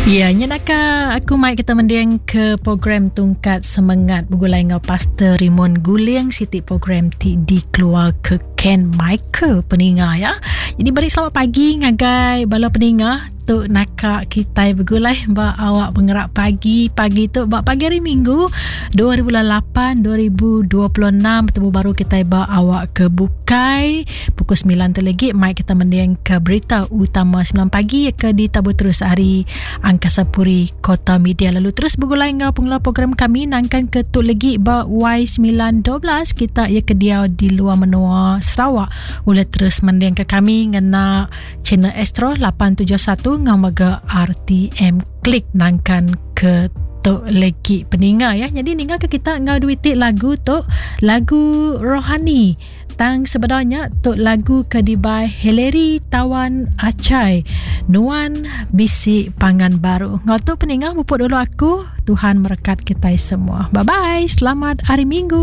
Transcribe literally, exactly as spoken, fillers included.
Ya, nyanaka aku mai kita mendiang ke program Tungkat Semangat bergulai dengan Pastor Rimon Guling Siti program ti dikeluar ke Ken Michael peninga ya. Jadi beri selamat pagi ngagai bala peninga tu nakak kita bergulai ba awak pengerak pagi pagi tu ba pagi hari Minggu dua ribu lapan dua ribu dua puluh enam bertemu baru kita ba awak ke Bukai pukul sembilan tu lagi mai kita mendiang ke berita utama sembilan pagi ke ditabur terus hari Angkasa Puri Kota Media. Lalu terus bergulai dengan pengelola program kami nangkan ke tu lagi ba Y sembilan dua belas kita ia kedia di luar menua Sarawak. Boleh terus mendiang ke kami ngena channel Astro lapan tujuh satu ngamaga R T M klik nangkan ke tu lagi peninga ya. Jadi ninga ke kita ngau duitik lagu tu lagu rohani tang sebenarnya tu lagu kedibai Heleri Tawan Acai Nuan Bisik Pangan Baru. Ngau tu peninga mupuk dulu aku. Tuhan merekat kita semua. Bye bye. Selamat hari Minggu.